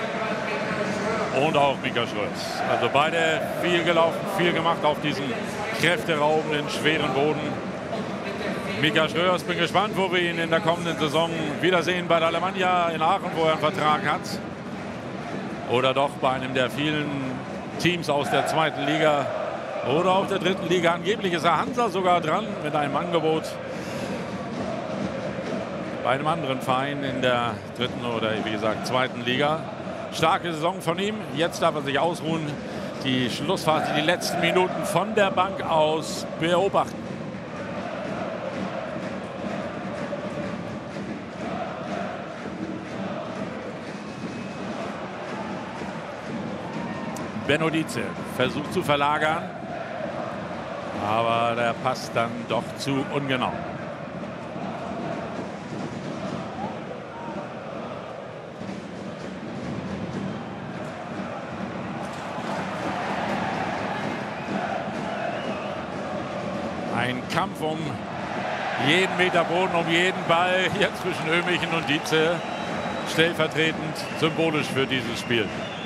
Und auch Mika Schröers. Also beide viel gelaufen, viel gemacht auf diesem kräfteraubenden, schweren Boden. Mika Schröers, bin gespannt, wo wir ihn in der kommenden Saison wiedersehen bei der Alemannia in Aachen, wo er einen Vertrag hat. Oder doch bei einem der vielen Teams aus der zweiten Liga oder auch der dritten Liga. Angeblich ist er Hansa sogar dran mit einem Angebot bei einem anderen Verein in der dritten oder wie gesagt zweiten Liga. Starke Saison von ihm. Jetzt darf er sich ausruhen. Die Schlussphase, die letzten Minuten von der Bank aus beobachten. Benno Dietze versucht zu verlagern, aber der passt dann doch zu ungenau. Ein Kampf um jeden Meter Boden, um jeden Ball hier zwischen Ömichen und Dietze. Stellvertretend symbolisch für dieses Spiel.